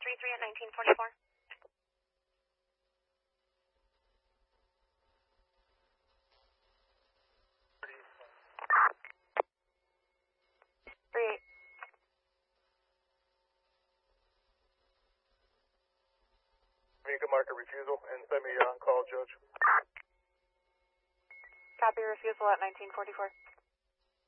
33 at 1944. You can mark a refusal and send me your on-call, Judge. Copy refusal at 1944.